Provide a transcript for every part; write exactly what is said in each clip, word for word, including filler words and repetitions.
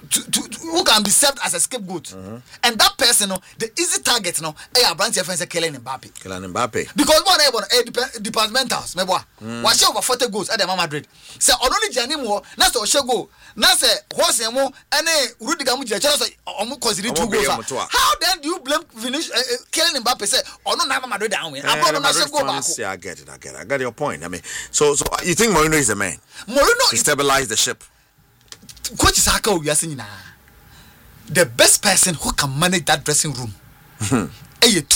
to, to, to, who can be served as a scapegoat. Mm-hmm. And that person, no, the easy target, no, eh, branch your friends are killing Mbappe. Killing Mbappe. Because one able eh departmentals, me boy. What show over forty goals at the Madrid. Say only Gianni mo, na so show go. Na say horse mo, and eh Rudiger mo just say omo consider two goals. How then do you blame Vinicius uh, killing Mbappe? Say oh no, na Madrid down win. I don't know go back. Yeah, I get it. I get it. I got your point. I mean, so so you think Mourinho is the man? Mourinho to stabilize the ship. Coach is Haka, we are saying now. The best person who can manage that dressing room, eh, two.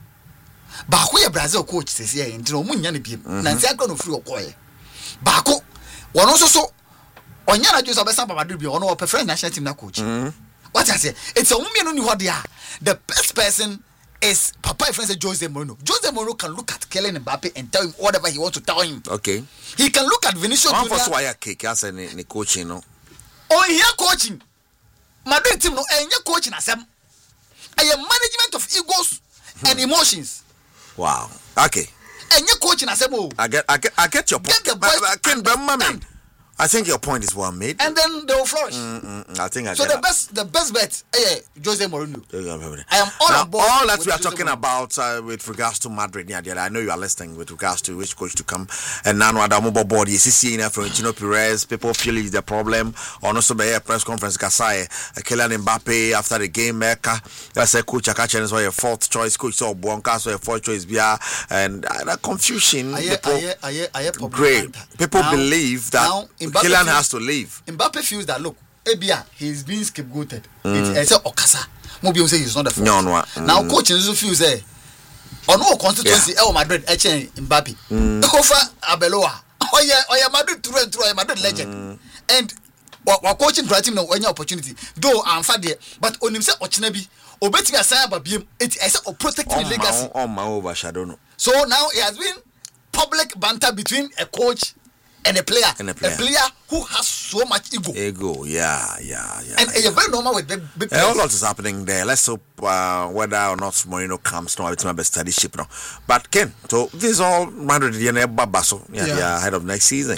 But who a Brazil coach says here in Romunia, Nancy Agron of free or quiet. Bako, one also so on Yana Joseph Bessa Madrid, on our preferred national team coach. What I say, it's a woman who what they are. The best person is Papa friend Jose Mourinho. Jose Mourinho can look at Kylian Mbappe and tell him whatever he wants to tell him. Okay. He can look at Vinicius Junior. One for why cake as a coaching, no. Oh, here coaching. Madrid team no any coaching as them. A management of egos and emotions. Wow. Okay. Any coaching as them. I get I get I get your point. Get the boys I, I, I, I think your point is well made. And then they will flourish. Mm-mm, I think I so get the that. best the best bet, eh, Jose Mourinho. I am all now, on board. All that we are Jose talking Mourinho. about uh, with regards to Madrid, yeah, I know you are listening with regards to which coach to come. And now the mobile board, you see, Florentino Perez, people feel is the problem. On also by a press conference, Kasai, Kylian Mbappe after the game, Mecca, that's a coach, Akachen is your fourth choice, coach, so Bonka, so your fourth choice, Bia, and uh, that confusion. I people, I I I I great. People now, believe that Kylian has to leave. Mbappe feels that look, Ebia, he's being scapegoated. Mm. It's a Okasa. Mobi say he's not the fault. No, no. Mm. Now coach also feels eh on no constituency yeah. El Madrid Echen Mbappe. Mm. Kofa Abeloa. Oh yeah, oh yeah, Madrid through and through, Madrid legend. Mm. And what coaching for team no any opportunity. Though I'm fat there, but on him say Ochinabi, obeti asaya babiem, it is a protecting oh, legacy. Oh my overshadow no. So now it has been public banter between a coach and a player, and a player, a player who has so much ego. Ego, yeah, yeah, yeah. And yeah. you're very normal with big, big players. A lot is happening there. Let's hope uh, whether or not Mourinho comes now, it's my best study ship now. But Ken, so this is all Madrid yeah, yeah, yeah, ahead of next season.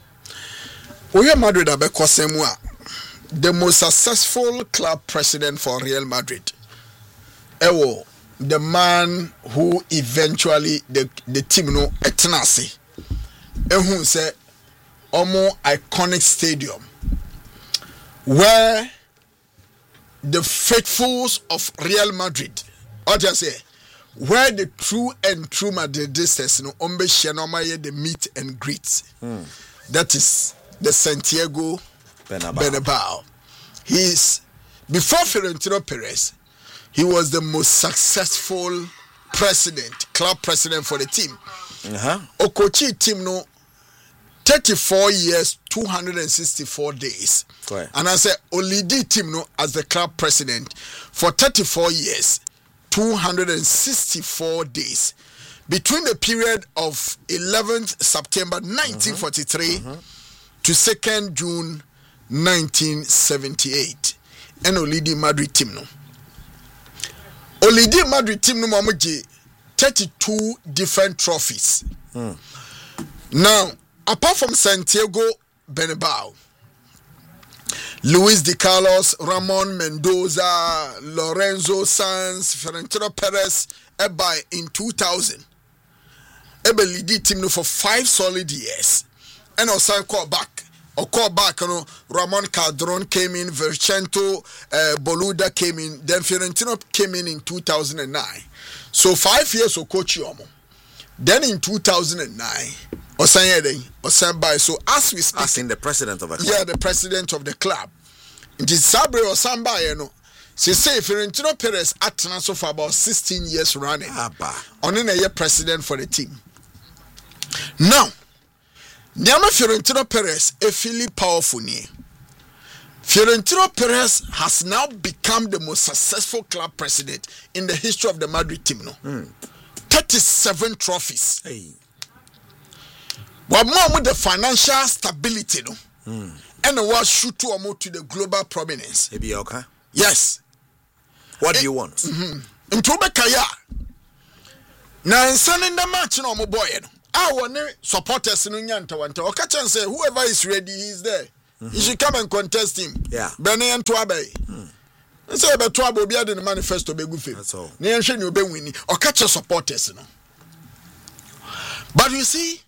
We are Madrid Abekosemwa, the most successful club president for Real Madrid. Ewo, the man who eventually the the team no etenase. Ehun say Omo iconic stadium where the faithfuls of Real Madrid, or just say where the true and true Madridistas no ombe share the meet and greet. Mm. That is the Santiago Bernabeu. Bernabeu. He's before Florentino Perez, he was the most successful president, club president for the team. Uh-huh. Okochi team no thirty-four years, two hundred sixty-four days. Right. And I said, Olidi team no as the club president for thirty-four years, two hundred sixty-four days. Between the period of eleventh September nineteen forty-three uh-huh. Uh-huh. to second June nineteen seventy-eight. And Olidi Madrid team no. Olidi Madrid team no mamuji thirty-two different trophies. Mm. Now, apart from Santiago Bernabeu, Luis Di Carlos, Ramon Mendoza, Lorenzo Sanz, Florentino Perez, Ebai in two thousand. Ebe lead team for five solid years. And also call back. Or call back, you know, Ramon Calderon came in, Vercento, uh, Boluda came in, then Fiorentino came in in two thousand nine. So five years of coach Yomo. Then in two thousand nine, Osanyede, Osanbai. So as we speak, as in the president of the club. Yeah, the president of the club. It is Sabre Osanbai, you know. She say Fiorentino Perez at so for about sixteen years running. On in a year president for the team. Now, Niama Fiorentino Perez a really powerful name. Fiorentino Perez has now become the most successful club president in the history of the Madrid team. No, mm. thirty-seven trophies. Hey, but more with the financial stability, no, mm. and the world shoot to almost to the global prominence. Maybe okay. Yes. What it, do you want? Mm-hmm. In Tobe Kaya. Now, in Sunday the match, no more boy. I want supporters in Nyanta. Or catch and say, whoever is ready, he's there. You should come and contest him. Yeah. Bene and Tuabe. And say about Tuabo be the manifesto be good. That's all. Nation you be winning or catch your supporters. You know. But you see,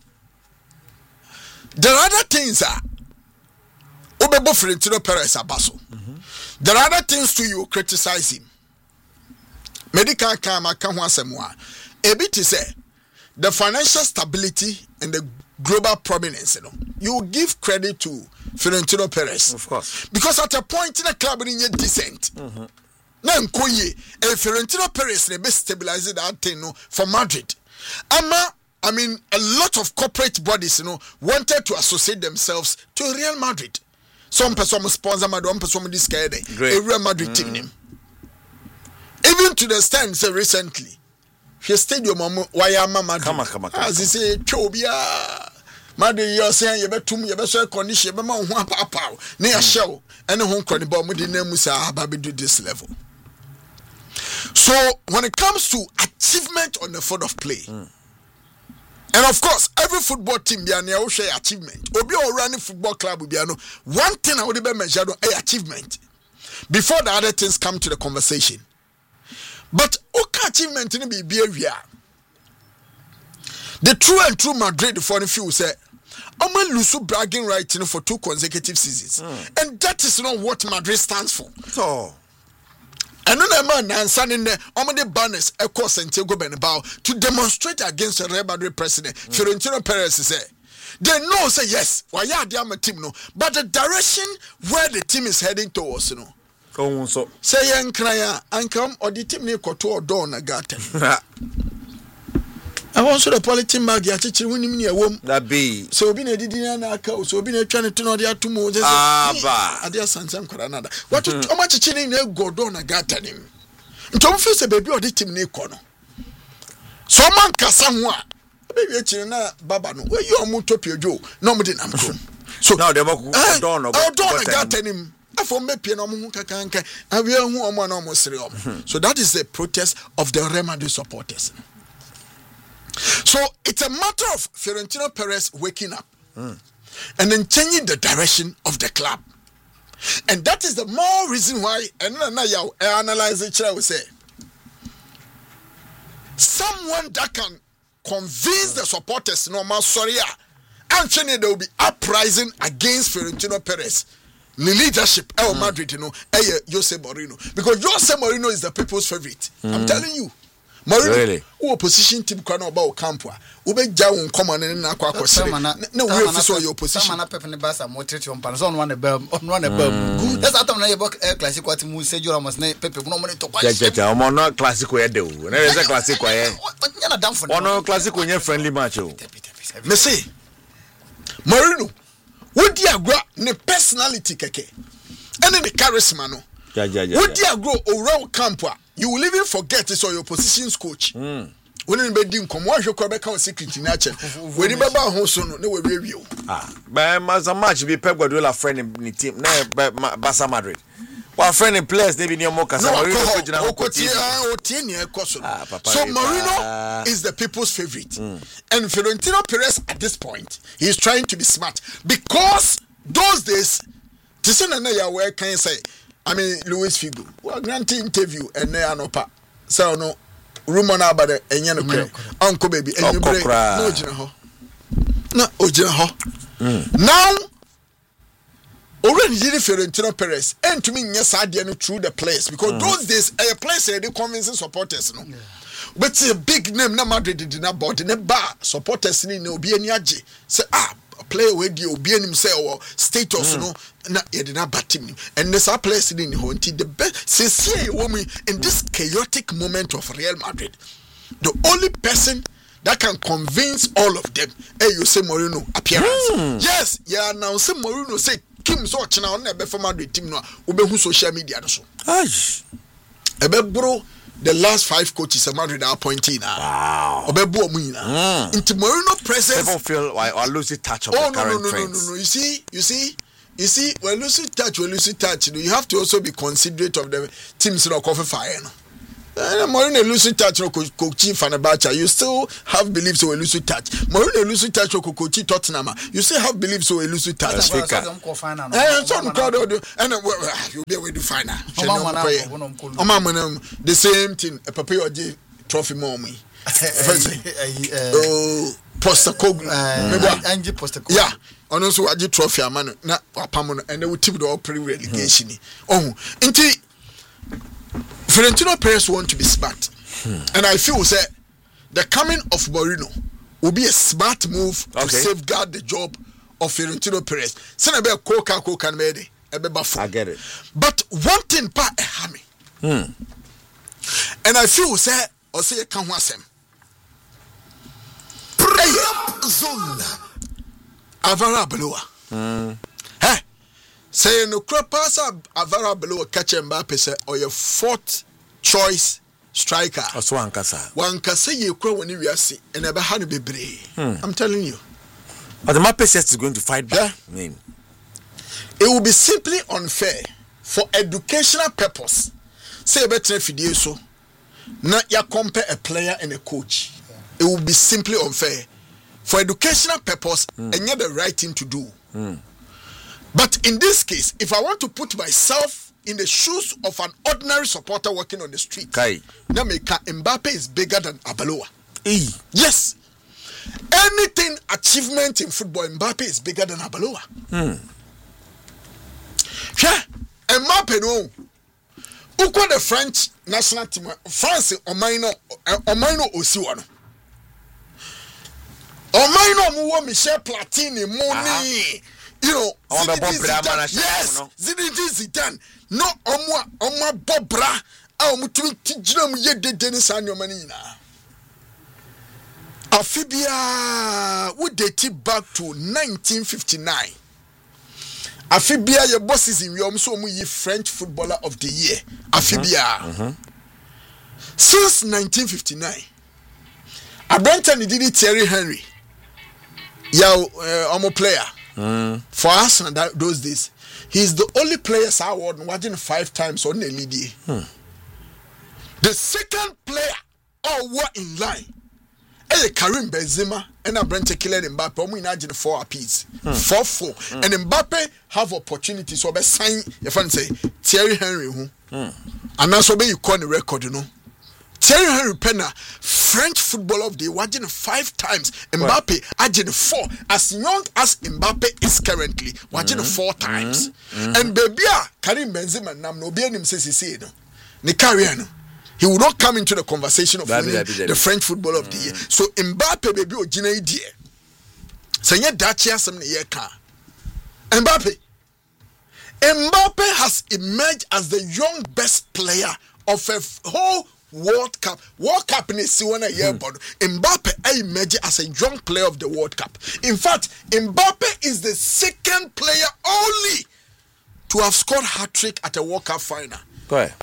there are other things are Obebo Florentino Perez Abaso. There are other things to you criticize him. Medical karma can once more. A bit is say the financial stability and the global prominence, you know. You give credit to Florentino Perez. Of course. Because at a point in the club in your descent. Now Nkoye and Florentino Perez they be stabilizing that thing no, for Madrid. Ama I mean a lot of corporate bodies, you know, wanted to associate themselves to Real Madrid. Some person sponsor Madrid, one person this guy a Real Madrid mm. team. Even to the stand say recently. She stadium why am Madrid. Come on, come on, come on. As he say Chobia Madrid you saying you better you better condition be ma ho papa na ya show and ho kwani ba mu di na mu sa ba be do this level. So when it comes to achievement on the field of play, mm. and of course every football team be an share achievement. Obi or running football club be no one thing I would be measured on a achievement before the other things come to the conversation. But okay achievement in be behavior. The true and true Madrid for the few say I'm lose bragging right you know, for two consecutive seasons, mm. and that is not what Madrid stands for. So. And no man and standing there, how many banners across Santiago Bernabeu to demonstrate against the Real Madrid president, mm. Florentino Perez say. They know say yes, why are they a team no, but the direction where the team is heading towards, you know. Oh, so say young cryer and come or the team ne koto or don a garden. I want so the politician bag ya chichi wini mini a wom. That be. So be ne didi na aka so be ne trying to know dia tumo just. Ah ba. Adia sansam kwara nada. What o ma chichi ni na go don na gata nim. Ntom fi se baby o the team ne ko no. So man kasa ho a. Baby chichi na baba no. We you omo topiojo. No mo de nam krom. So now they go don no. Oh don na gata nim. Afo me pie no mo kakanka. Awie hu omo na omo sere omo. So that is the protest of the Real Madrid supporters. So it's a matter of Florentino Perez waking up mm. and then changing the direction of the club. And that is the more reason why, and now I analyze it, I will say, someone that can convince the supporters, no more sorry, actually they will be uprising against Florentino Perez. The leadership, El mm. Madrid, you know, Jose Mourinho. Because Jose Mourinho is the people's favorite. Mm. I'm telling you. Mourinho, really? Who opposition team can about Campua? Who be Jawon common in Aqua? No, we official your opposition. Some Pep and Bassa motivate on Panzon one a bum, on one a bum. Good. That's after I book a classic what you say. You must name Pepe no money to watch. I'm not classic where do. There is a classic where. You're done for no classic when you're friendly match. Me say, Mourinho, what do you grow? Ne personality keke, and then the charisma no. What do you grow around Campua? You will even forget it's your position's coach. Mm. When you be doing come, watch your Quebec secret in nature. When you be about Hoson, no way review. Ah, but as a match be Pep Guardiola friend in the team, no, Barca Madrid. Well, friend in players, they be near Mocha. So Mourinho is the people's favorite, mm. and Florentino Perez at this point he is trying to be smart because those days, this is another where can you say. I mean, Luis Figo. Well, granted interview and they are no pa. So no rumor now about the Enyan Uncle baby. And you break no Jinaho. No Ojinaho. Now already did Florentino Perez and to me, yes, I didn't through the place because mm. those days a place they convincing supporters. No, yeah. But it's a big name. No Madrid did not bought in a bar. Supporters in no be any aji. Say ah. Play with you, be himself or status, mm. no, na did not bat him. And there's a place in the haunted the best sincere woman in this chaotic moment of Real Madrid. The only person that can convince all of them, hey, you say Mourinho appearance. Mm. Yes, yeah, now say Mourinho say Kim so china on the for Madrid team no, ube who social media so. Ash. Ebe bro. The last five coaches are Madrid are appointing now. Wow. Obebu Omina. Into Mourinho presence. People feel like I lose the touch of oh, the no, current no, no, trends. no, no, no. You see, you see, you see, when losing touch, when losing touch, you know, you have to also be considerate of the teams that are cover fire. No? Uh, Mourinho lose touch no coach Fenerbahce. You still have beliefs so we lose touch. Mourinho lose touch no coach Tottenham. You still have beliefs so we lose touch. That's Eh, some crowd and you be able to find out. The same thing. A Papa Oji trophy mommy. Oh, Postecoglou. Angie Postecoglou. Yeah. And also Oji trophy man na wapamo and they will tip the pre relegation. Oh, inti Florentino Perez want to be smart. Hmm. And I feel say the coming of Mourinho will be a smart move okay. to safeguard the job of Florentino Perez. Senabe Coca Coca made I get it. But one thing pa a hammy. Hmm. And I feel say or say a can wasem. Zone Avara Beloa. Hmm. Hey. Say no croppers Avara below catch Mbappe say or your fourth choice striker. Also one kasa. One kasa you crow when you see and never had be brave. I'm telling you. But the Mbappe says is going to fight back. Yeah. I mean, it will be simply unfair for educational purpose. Say better if you so. Not ya compare a player and a coach. It will be simply unfair. For educational purpose mm. and yet the right thing to do. Mm. But in this case, if I want to put myself in the shoes of an ordinary supporter walking on the street, Kai. Mbappe is bigger than Arbeloa. E. Yes. Anything achievement in football, Mbappe is bigger than Arbeloa. Hmm. Yeah. Mbappe no. Uko the French national team, France Omaino Omaino Osiwano. Omaino muwo Michel Platini money. You know, Zinedine Zidane, yes, Zinedine Zidane. No, omwa omwa bobra. A omutumi tijina mu ye dede ni sa nyoma ni nyina. Afibia we date back to nineteen fifty-nine. Afibia your bosses in your so mu ye French footballer of the year. Afibia. Mm-hmm. Since nineteen fifty-nine. Abranta ni didi Thierry Henry. Ya uh, omo player. Mm. For us in that, those days, he's the only player I award watching five times on the lead. Hmm. The second player all were in line. Hey, Karim Benzema and a Brent Kylian Mbappe. We imagine four apiece, hmm. four four, hmm. and Mbappe have opportunities. So, be sign if I say Thierry Henry, who, hmm. and that's what you call the record, you know. Thierry Henry Penna, French footballer of the year, watching five times. Mbappe, watching four. As young as Mbappe is currently, watching mm-hmm. four times. Mm-hmm. And baby, Karim Benzema, nam no be him says he say no. Ni career no. He will not come into the conversation of winning the French footballer of the year. So Mbappe baby o gina idea. Sanya dachi asem ne ye ka. Mbappe. Mbappe has emerged as the young best player of a whole World Cup. World Cup in the one year, but Mbappe emerged as a young player of the World Cup. In fact, Mbappe is the second player only to have scored hat-trick at a World Cup final. Go ahead.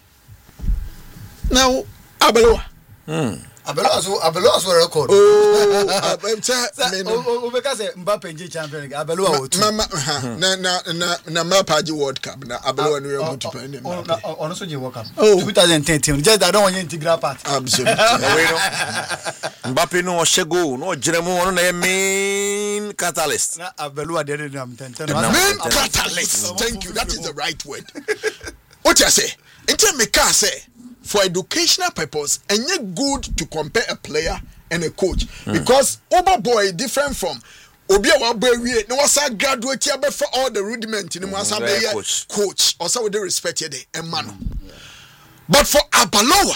Now, Arbeloa. Hmm. Arbeloa so Arbeloa so record. Oh, I'm saying because Mbappe nje champion league. Arbeloa o two. Mama na na na na Mbappe World Cup na Arbeloa no go to play him. Oh, ono so je World Cup. twenty ten. Just I don't want integral part. Absolutely. Mbappe no shego no jeremu ono na main catalyst. Na Arbeloa dey dey am ten ten. Main catalyst. Thank you. That is the right word. What you say? Until me can say for educational purpose, and yet good to compare a player and a coach mm. because Oba boy different from Obia Wabe. No was a graduate here for all the rudiment in the coach. coach. Also with the respect here, a man. Yeah. But for Arbeloa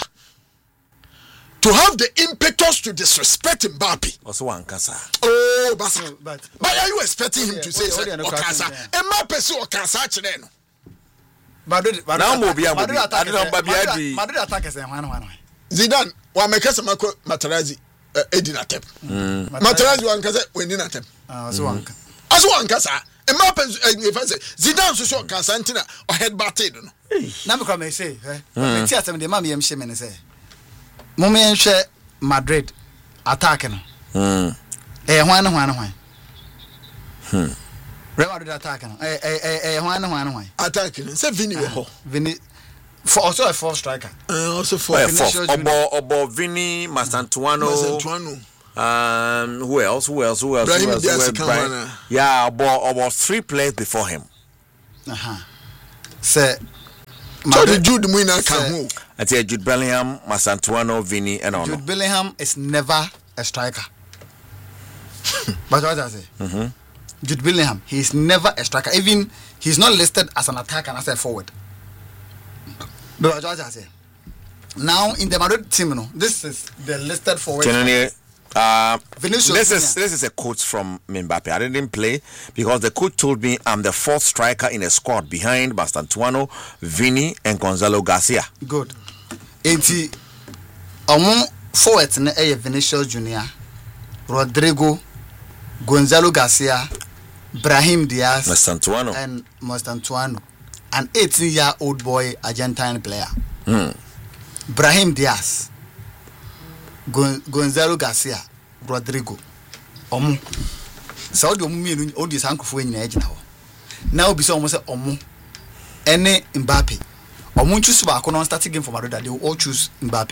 to have the impetus to disrespect Mbappe. Also one kasa. Oh, Basa. But, but are you expecting him to say Okasa? Mbappe say Okasa chile. Madrid Madrid Madrid attack is one one. Zidane wa mekasa mako Materazzi edin atep. Materazzi wan kasa wenin atep. Ah so wan. Aso wan kasa. Mbappe if I say Zidane so so kasa ntina o head batted no. Na me kwa me say, eh. Me ti asem de ma me yem hye me ne say. Mo me nhwe Madrid attack no. Hmm. Eh hwan hwan hwan. Hmm. Real Madrid attack no. Eh eh eh hwan hwan hwan. Attack no. Say Vini wo ho. Vini For also a fourth striker. Uh, also for Oh, yeah, Vinicius fourth. Junior. Obo, Obo, Vini, Masantuano. Masantuano. Um, who else? Who else? Who else? Brahim who else? Diaz Who else? Brahim- Kamara. Yeah, about about three players before him. Uh-huh. Say, So the Jude Muina can Sir. who? I tell you, Jude Bellingham, Masantuano, Vini, and all. Jude Bellingham is never a striker. But what I say? Mm-hmm. Jude Bellingham, he is never a striker. Even he's not listed as an attacker and as a forward. But what I say? Now in the Madrid team, you know, this is the listed forward. Generally, uh, Vinicius this is Junior. this is a quote from Mbappe. I didn't play because the coach told me I'm the fourth striker in a squad behind Masantuano, Vini, and Gonzalo Garcia. Good. Enti omo forward na eh Vinicius Junior, Rodrigo, Gonzalo Garcia, Brahim Diaz, Masantuano. and Mastantuano, an eighteen-year-old boy Argentine player. Hmm. Brahim Diaz, Gon- Gonzalo Garcia, Rodrigo. Omo. Saudi omo mi enu odi sankofo nyina agina ho. Na obi so omo se omo ene Mbappe. Omo choose ba ko non starting game for Madrid, they will all choose Mbappe.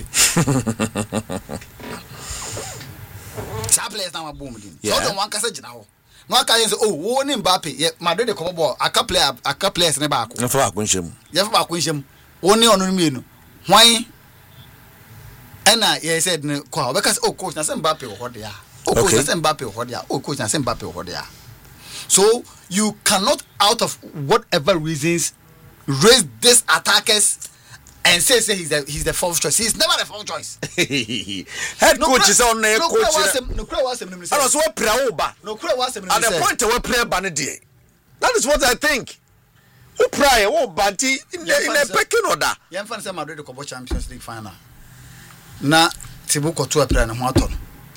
Sa players na mabom din. Yeah. So don wan kasa gina ho. No aka yen say oh wo ni Mbappe, ye Madrid dey come ball, aka player aka players ne ba ko. No for Akunshim. Ye fa ba ko nhyem. Wo ni onu mi enu. Hwan ena ye said ne kwa because oh coach na say Mbappe wo ho dia. Oh coach Okay. na say Mbappe wo ho dia. Oh coach na say Mbappe wo ho dia. So you cannot out of whatever reasons raise this attackers and say say he's the he's the fourth choice. He's never the fourth choice. Head coach is on there. No Coach. coach. No coach was him. I was what prayer over. No coach was him. At the point where prayer ban day. That is what I think. Who prayer? Oh, Banti in the in the pecking order. Yem fan say Madrid the Copa Champions League final. Na Thibaut Courtois prayer na ho aton.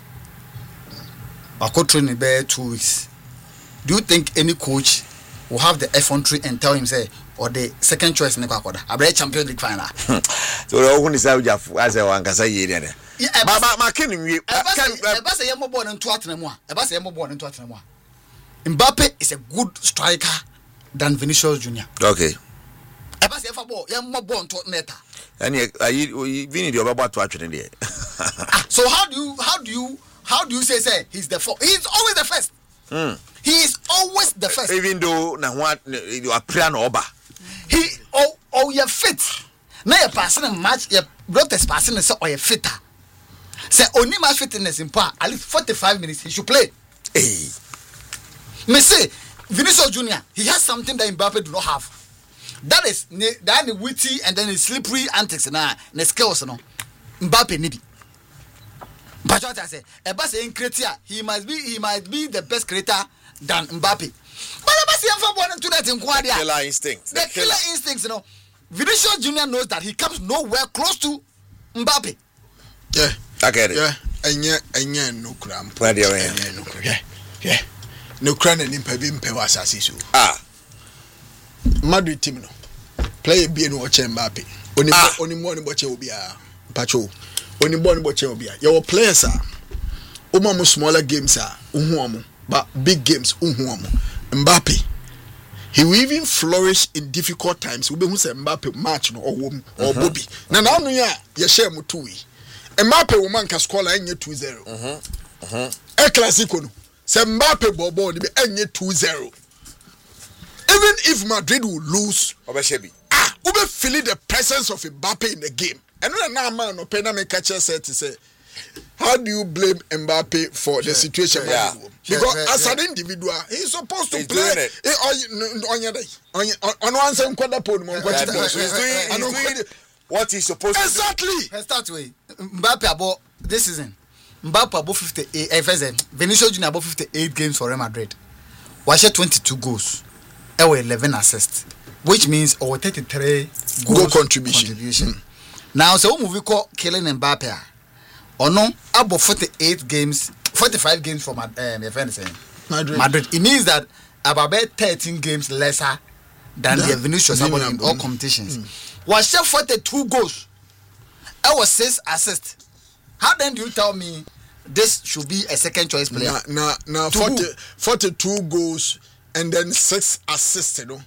Akoto ni be two weeks. Do you think any coach will have the effrontery and tell him say or the second choice in the Kwakoda? Abre Champions League final. So the ogun is how you as a one kasa ye there. Yeah, Baba ma ken we can Eba say yem ball nto atena mu a. Eba say yem ball nto atena mu a. Mbappe is a good striker than Vinicius Junior. Okay. Eba say fa ball yem ball nto neta. And you Vini the about to atwene there. So how do you how do you how do you say say he's the fourth? He's always the first. Mm. He is always the first. Even though na what you are prayer no oba. He oh oh you fit. Now you passing a match your doctors passing say oh you fitter. Say only match fitness in part at least forty-five minutes he should play. Hey. Me say Vinicius Junior, he has something that Mbappe do not have. That is ne- that the witty and then the slippery antics na the skills no. Mbappe nibi. But what I say, Eba say creator, he must be he might be the best creator than Mbappe. But Eba say am for born into that in Kwadia. Killer instinct. The killer instincts, you know. Vinicius Junior knows that he comes nowhere close to Mbappe. Yeah. I get it. Yeah. Enye enye no kram. Where do you mean? Enye no kram. Yeah. Yeah. No kram ni mpa bi mpa wasase so. Ah. Madrid team no. Play bi no watch Mbappe. Oni Ah. oni mo ni boche obi a. Pacho. Oni bo ni boche obi a. Your players are Omo mo smaller games are uhu omo, but big games uhu omo. Mbappe, he will even flourish in difficult times. We be who say Mbappe match no or wom or Bobby. Na na no ya ye share mo two we. Mbappe wo man ka score la enye two zero. Mhm. Mhm. E classico no. Say Mbappe bobo ni be enye two zero. Even if Madrid will lose, Obeshebi. ah, we be feeling the presence of Mbappe in the game. And when na man no pay na me catch said to say, how do you blame Mbappe for the situation? Yeah. Because Yeah, as yeah. an individual, he's supposed to He's play. doing it. Eh, on on your day, on on one side, kwada po mo Yeah, kwachi no, po. he's doing, I know he's doing kwada- what he's supposed to do. Exactly. Let's start with Mbappe about this season. Mbappe about fifty-eight. Eh, first, Vinicius Junior about fifty-eight games for Real Madrid. Wash twenty-two goals. Ewo eleven assists, which means over thirty-three Goal goals contribution. contribution. Mm. Now, so movie called Kylian Mbappe. Or no, about forty-eight games, forty-five games for Mad- um, your friend saying Madrid. Madrid. It means that about thirteen games lesser than Yeah. the Vinicius Zimmer, in all mm. competitions. Was mm. forty-two goals. I was six assists. How then do you tell me this should be a second choice player? Na na na To forty, who? forty-two goals and then six assists, you know.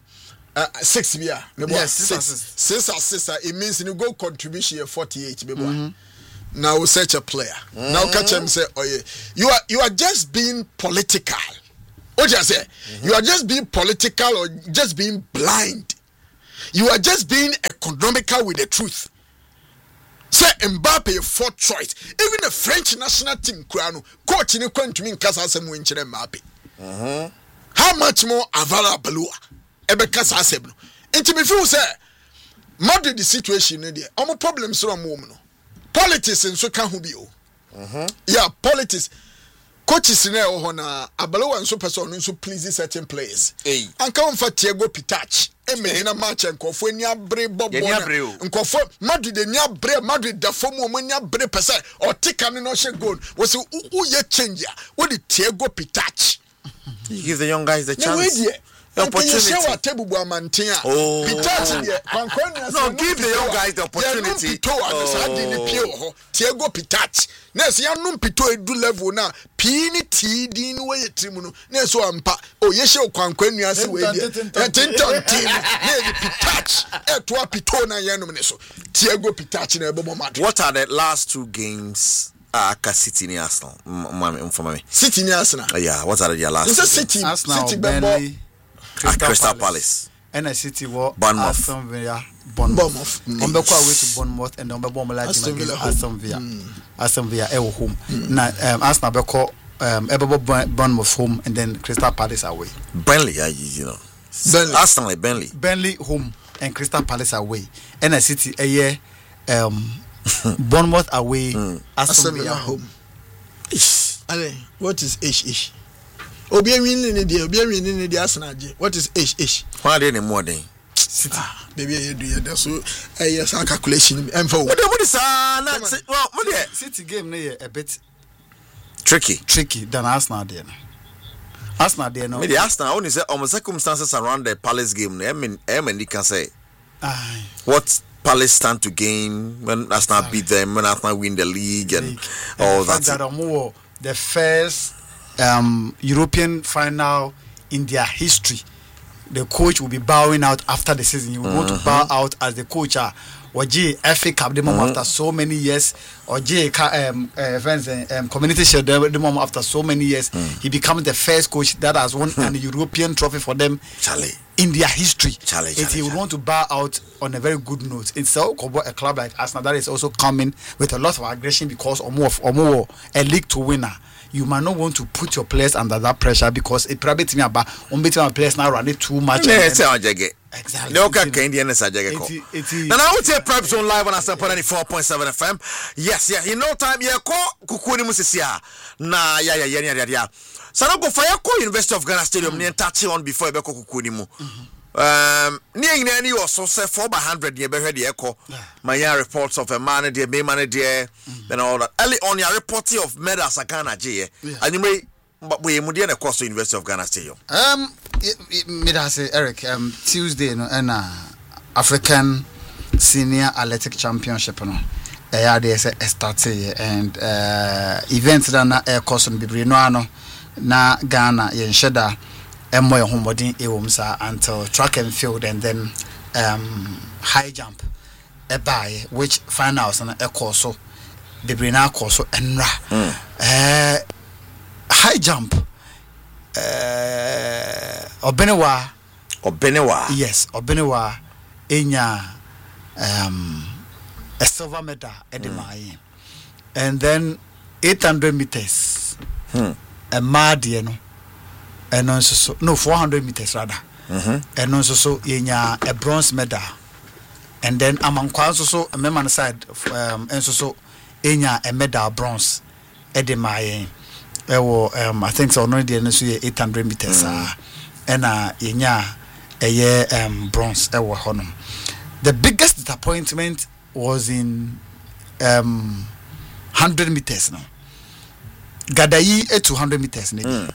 Uh, six yeah. Yes, six, six assists. Six assists. It means you go contribution here forty-eight. Mm-hmm. Now such a player. Mm-hmm. Now catch him say, oh yeah, you are you are just being political. What you say? Mm-hmm. You are just being political or just being blind. You are just being economical with the truth. Say Mbappe fourth choice. Even the French national team, coach in to me in Casa Samuel Mbappe. Mm-hmm. How much more available? Ebeka Sasebno. Into me feel say, Madrid the situation in there. Omo problems so moment. Politics and so can who be oh. Yeah, politics. Coaches in there na abalo and so person so please certain players. Hey. And come for Thiago Pitach. Eme na match and kofo nya bre bobo na. Nkofo Madrid nya bre Madrid da form mo nya bre pese or tika no she goal. Was who ye change ya. What the Thiago Pitach. You give the young guys the chance. No, the opportunity. Oh. No, give the young guys the opportunity. Oh. Thiago Pitach. Nes ya num pito edu level na pini ti din we yetimu no so ampa o ye hye kwankwannu ase we dia tenton team na Pitach e to pito na yenum ne so Thiago Pitach na ebomo mad. What are the last two games uh City ni Arsenal? Mama inform me. City ni Arsenal. Uh, yeah, what are the last? It's a City. Arsenal, City Burnley, Crystal, Crystal Palace. Palace. And a City war Aston Villa. Bournemouth. On be away to Bournemouth and on be Bournemouth Aston Villa. Aston Villa. Aston Villa e home. Na um, Arsenal be call um Ebe Bournemouth home and then Crystal Palace away. Burnley, you know. Burnley. Arsenal, Burnley. Burnley home and Crystal Palace away. And a City a year um Bournemouth away, mm. Aston Villa home. Ish. Ale, what is ish ish? Obi winning in the Obi winning in the Arsenal. What is ish ish? Why are they any more than City? Ah, baby, you do that. So, I yes, I calculation. And for what? What is ah? Well, what is City game? Ne a bit tricky, tricky than Arsenal. There, Arsenal. There, no. Maybe Arsenal only say on circumstances around the Palace game. I mean, I mean, you can say Aye. what Palace stand to gain when Arsenal beat them, when Arsenal win the league and league. all that. that more the first um, European final in their history. The coach will be bowing out after the season. You will mm-hmm. want to bow out as the coach. Uh, or J F A Cup the moment mm-hmm. after so many years, or J um, uh, friends, um, Community Shield the moment after so many years, mm. he becomes the first coach that has won an European trophy for them Charlie. in their history. Charlie, Charlie, he would want to bow out on a very good note. It's so a club like Arsenal that is also coming with a lot of aggression because or more of, or more a league to winner. You might not want to put your players under that pressure because it probably me about on beating our players now running too much. Exactly. No can Canadian is a jagger. Now I would say Prep Zone live on Asampa ninety-four point seven F M. Yes, yeah. In no time, yeah. Call Kukuni Musisia. Nah, yeah, yeah, yeah, yeah, yeah. So now go fire call University of Ghana Stadium. Near touch on before you go Kukuni mu. Um, near any also say four by hundred. You better the echo. My year reports of a man, dear, bay man, dear, and all that. Early on your reporting of Meda Sakana J. And you may, but we would then across the University of Ghana Stadium. Um, me that say Eric. Um, Tuesday, no, and uh, African Senior Athletic Championship, no. Eh, they say started and uh events that na air course on Bibri no ano na Ghana yen sheda. Emo your homebody ewumsa until track and field and then um high jump a by which finals and a course so the brina course so enra uh high jump uh obenewa obenewa yes obenewa enya um a silver medal at the mm. and then eight hundred meters hmm. a mad you know and also so no four hundred meters rather mm-hmm. and also so yenya a bronze medal and then among also so a member side um and so so yenya a medal bronze at the my um I think so no the so eight hundred meters mm. uh, and uh yenya a year um bronze e wo honum. The biggest disappointment was in um one hundred meters now. Gadayi at two hundred meters maybe. Mm.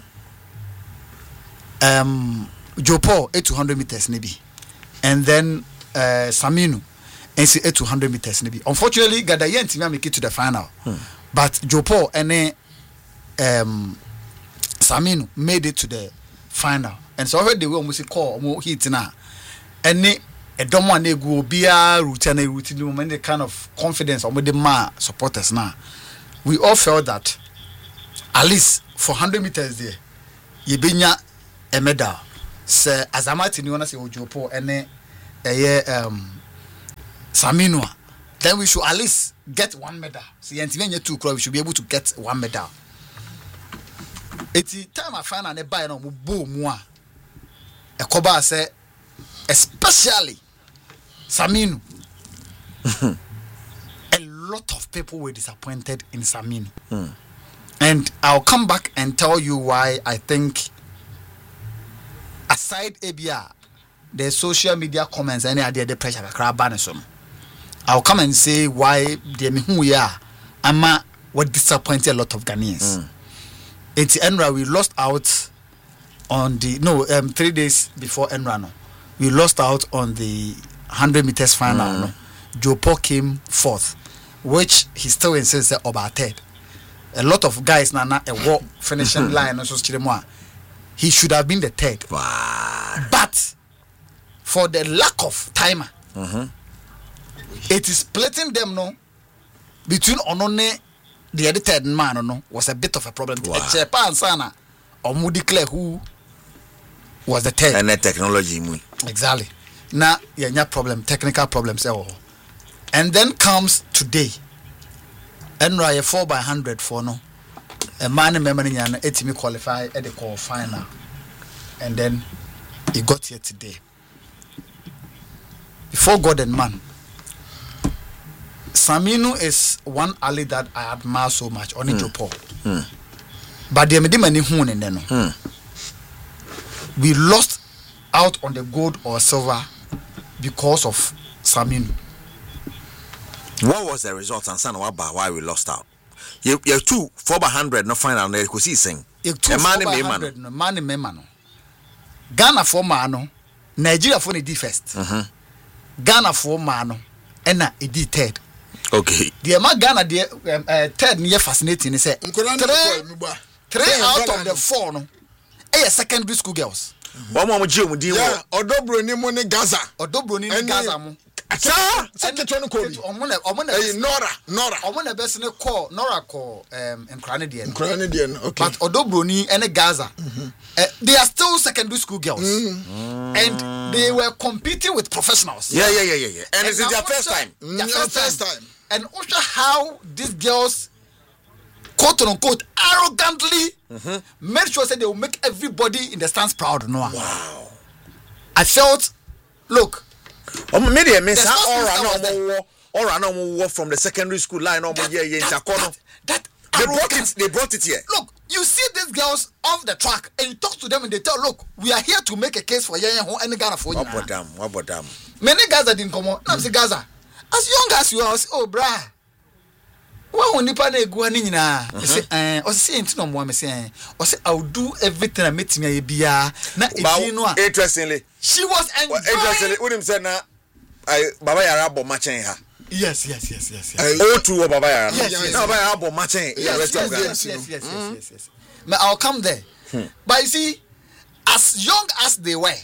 Um, Jopo at two hundred meters maybe, and then uh, Saminu and see at two hundred meters maybe. Unfortunately, Gadaye and Timia make it to the final, hmm. but Jopo and um, Saminu made it to the final, and so I heard they will almost call more hit now. any a domo and go be a routine routine when the kind of confidence or with the ma supporters now. We all felt that at least for one hundred meters there, you binya a medal. Say as a matter, you want to say Ojopo and a year um Saminua. Then we should at least get one medal. See, and when you two we should be able to get one medal. It's the time I find an buy no boom moi. A koba say especially Saminu. A lot of people were disappointed in Saminu. Hmm. And I'll come back and tell you why I think aside A B R, the social media comments any idea the pressure crab banism. I'll come and say why the who we are. Ama what disappointed a lot of Ghanaians. Mm. It's Enra we lost out on the no um three days before Enra no. We lost out on the one hundred meters final. Mm. No. Jopo came fourth, which he still insists about third. A lot of guys na na a walk finishing line also Chiremwa. He should have been the third. Wow. But for the lack of timer. Mm-hmm. It is splitting them no between Onone the edited man no was a bit of a problem. Wow. Chepa and Sana or Moody declare who was the third. And the technology mu. Exactly. Now yeah, yeah problem, technical problems oh. And then comes today. Enra four by hundred for no. A man memory and eight me qualify at the call final. And then he got here today. Before God and man. Saminu is one alley that I admire so much on mm. Jopo. Mm. But the medimani hun and then we lost out on the gold or silver because of Saminu. What was the result and son why we lost out? You you two four by hundred no final there could see sing. You two four by hundred no money memano. Ghana for mano, Nigeria for the D first. Mm-hmm. Ghana for mano, and na it did third. Okay. The man Ghana the um, uh, third near fascinating. He said three, three out of the four no, eh secondary school girls. One more Jim with yeah, Odobro ni mo ni Gaza. Odobro ni Gaza mo. Sir, secretary no call. Omona omona Nora, Nora. Omona best ne call Nora call um Nkranedian. Nkranedian, okay. But Odobro ni and Gaza. Mm-hmm. Uh, they are still secondary school girls. Mm-hmm. And they were competing with professionals. Yeah, yeah, yeah, yeah, yeah. And, and it's their first time. Their first, first time. time. And also how these girls quote unquote arrogantly mm-hmm. made sure that they will make everybody in the stands proud. No. Wow. I felt look. Oh, maybe I miss or I know from the secondary school line. Oh, yeah, yeah, that, that they brought it. They brought it here. Look, you see these girls off the track, and you talk to them, and they tell, "Look, we are here to make a case for Yaya Ho and Ghana for you." What about them? What about them? Many guys that didn't come on. I'm saying Gaza, as young as you are, say, oh, brah. Why when you pay go ani nyina? You say, eh, o say enti no mo am say, o say I'll do everything I make me bia na edi no a. Interestingly, she was enjoying. Well, interestingly, when him say na I Baba Yara bo matchen ha. Yes, yes, yes, yes, yes. Oh, two of Baba Yara. Yes, yes, Baba Yara bo matchen. Yes, yes, yes, yes, yes, yes, yes. But I'll come there. Hmm. But you see, as young as they were,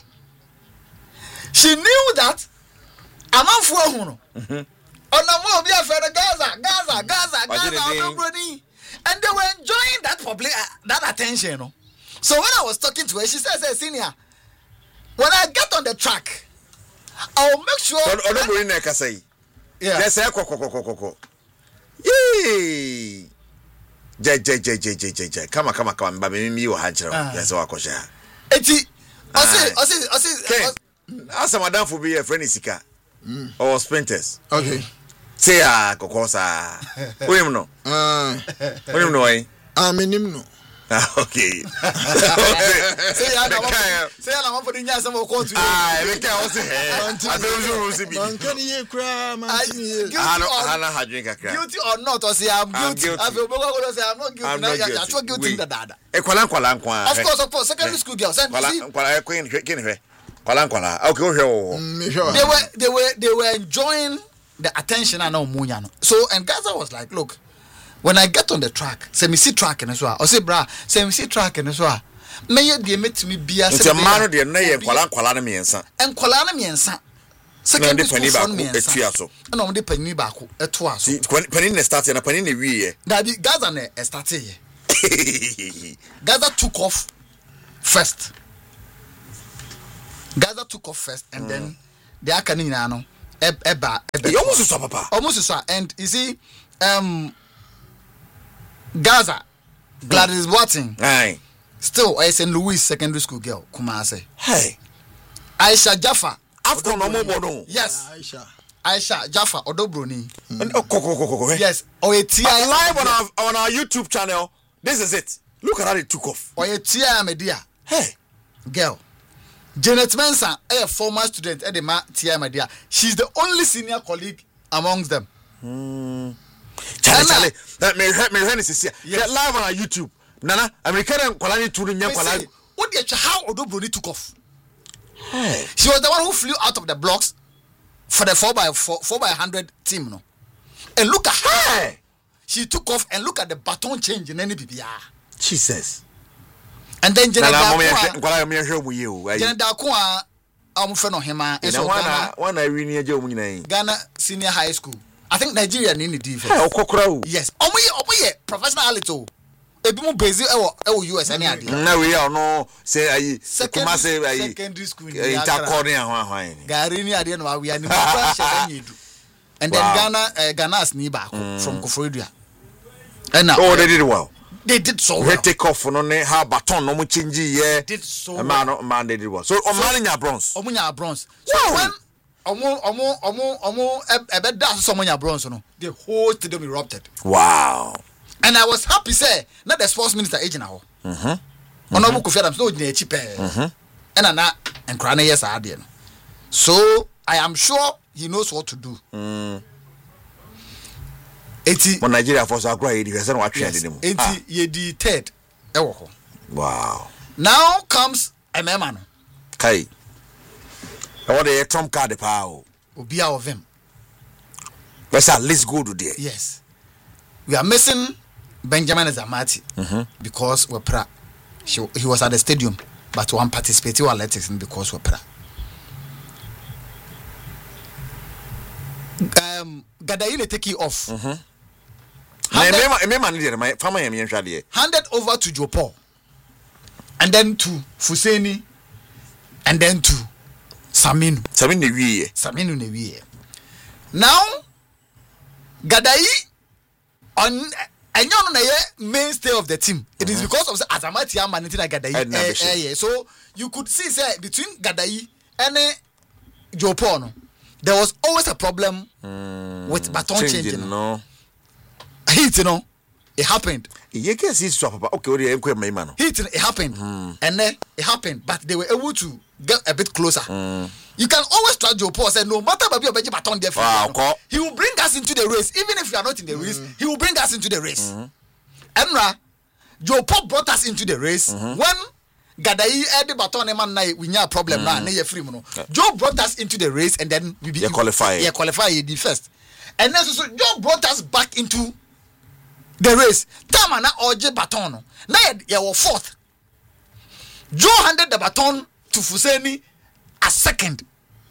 she knew that I'm not for who. On the move, yeah, for the Gaza, Gaza, Gaza, Gaza, and they were enjoying that public uh, that attention. You know? So when I was talking to her, she says, hey, "Senior, when I get on the track, I'll make sure." Yeah. Yes, I go, go, go, go, go. Yee. J J J J J J J. Come on, come on, come on. Baby, me you had your. Yes, I go share. Eti, I say, I say, I say. Ask madam for be a friend Isika. Or sprinters. Okay. Say ah, kokosa. Who him no? Ah. Who him no? Eh? Ah, me him no. Okay. Say ya na say ya na mo for the nyasa mo ko to. Ah, me ka o say eh. I don't know who say be. Man can you cry man. Hana hana ha drink akra. Guilty or not or say I'm guilty. I feel go go say I'm not guilty. I'm not guilty. I feel guilty that that. E kwala kwala nkwa. Of course, of course, secondary school girls. Kwala kwala e queen kin hwe. Kwala kwala. Okay, o hwe o. They were they were they were enjoying the attention and no munya no. So and Gaza was like, look, when I get on the track, say me see track and so I say bra, say me see track and so meye de metimi bia se nti ma no de na ye nkwala nkwala na miensa enkwala na miensa secondary school for miensa etua so na om de pani baako etoa so pani na start na pani na wiye that the Gaza na start here Gaza took off first Gaza took off first and mm. then the akani na no eba eba you almost so papa almost so and you see um Gaza Gladys Watson aye still I Saint Louis secondary school girl Kumase hey Aisha Jaffa after no more no yes Aisha Aisha Jaffa Odobroni mm. yes or a T I live on our on our YouTube channel. This is it. Look at how it took off. Or a T I media hey girl Janet Mensah, a former student at the Ma T I media. She's the only senior colleague amongst them. Hmm. Charlie, Charlie, that may hurt me. Get live on our YouTube. Nana, American Kolani to the Kolani. What did how Odobroni took off? Hey. She was the one who flew out of the blocks for the four by four, four by hundred team, no. And look at her. Hey. She took off and look at the baton change in any B B R. Jesus. And then Janet Dakwa. Janet Dakwa, I'm friend of him. And so one I really Ghana, Ghana Senior High School. I think Nigeria need the defense. Yes. Oh my, oh my, professionality. Ebimu Brazil e U S any ade. Na we no say ayi kuma say ayi secondary school in Takore ahwan ahwan. Gari ni ade no we ani ba she anyedu. And then Ghana uh, Ghana's ni back from Koforidua. And now oh they did well. They did so well. They take off no ne ha baton no mo change ye. Did so well. Man man they did well. So o man nya bronze. O nya bronze. So when omo omo omo omo ebe da so omo nya bronze no the whole stadium erupted. Wow. And I was happy say not the sports minister agent now. Mhm. Ono bu Kofi Adams no gina echi pe. Mhm. And na and krana yes ade no. So I am sure he knows what to do. Mm. Eti for Nigeria for so agro yedi person wa twa ade dem. Eti yedi third e wo ho. Wow. Now comes Emema no. Kai. I want the trump card pa o. Obi of him. Let's at least go to there. Yes. We are missing Benjamin Zamati mm-hmm. because we're pra. He, he was at the stadium, but one participated in athletics because we're pra. Um, Gadayi take it off. Mm-hmm. Handed, handed over to Joe Paul, and then to Fuseni, and then to Saminu. Saminu Newiye. Saminu Newiye. Now, Gadayi on and you know mainstay of the team. It mm-hmm. is because of Azamati Amanitina Gadayi. Eh, eh, yeah. So you could see say between Gadayi and uh, Joe Paul, there was always a problem mm, with baton changing. changing no. Hit, you know, it happened. You can see swap. Okay, what do you man? Hit, it happened, mm. and then it happened, but they were able to get a bit closer. Mm. You can always try Joe Paul say no matter what you baton there, wow, he will bring us into the race, even if you are not in the race. Mm. He will bring us into the race. Mm-hmm. Emra, Joe Paul brought us into the race mm-hmm. when Gadayi had the baton man na we have a problem now. Mm. free mono. Yeah. Joe brought us into the race, and then we be yeah, qualify. Yeah, qualify the first, and then so, so Joe brought us back into the race. Tamana oje baton no. Now you were fourth. Joe handed the baton to Fuseni as second.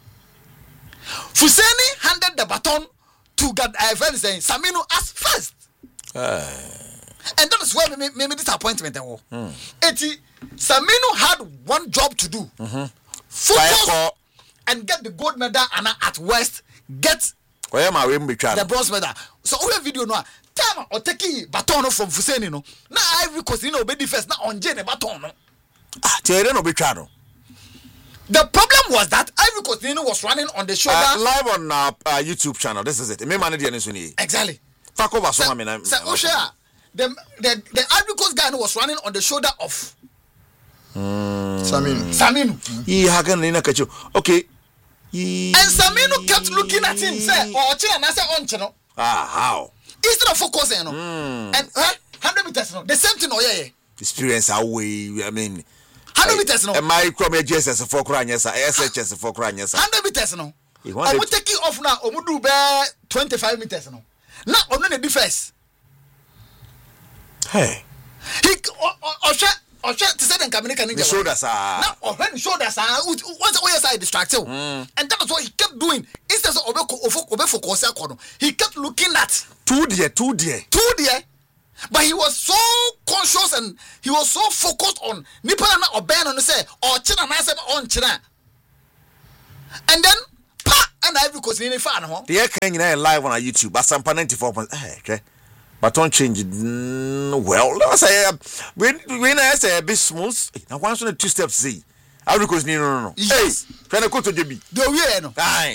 Fuseni handed the baton to God uh, saying Saminu as first. Uh. And that is where maybe me disappointment. Mm. Eti Saminu had one job to do. Mm-hmm. Focus and get the gold medal and at West get the bronze medal. So our video no time or taking baton from Fuseni no. Na Ivory Coast no be first na on Jane baton no. Ah, Tere no be tried. The problem was that Ivory Coast was running on the shoulder. Uh, live on our uh, uh, YouTube channel. This is it. Exactly. Fuck over so, so, so Osha, the, the, the Ivory Coast guy was running on the shoulder of mm. Saminu. Saminu. Mm. Okay. And Saminu kept looking at him. Say, oh, and I said, on channel. Ah, how? Instead of focusing, no. Mm. And uh, one hundred meters, no. The same thing, oh, yeah, yeah. Experience our way. I mean, one hundred meters no. My crome J S S for cranyes, S H S for cranyes. one hundred meters no. I will take it off now. Omu do be twenty-five meters no. Now on the defense. Hey. He Osha or to say the Kamini The shoulders are. now or when shoulders are what's way side distracted. And that's what he kept doing. Instead of Obe focus, he kept looking at Two dear, two dear. two dear. But he was so conscious and he was so focused on Nipana or Ben on the say or China and I said on China. And then pa and I because in fan home. The air can you live on YouTube, but some ninety-four point okay. But don't change it. Mm, well, I say when when I say a bit smooth, now once on the two steps see. I because no no no. Yes. Hey, trying to go to J B. The way no. Aye.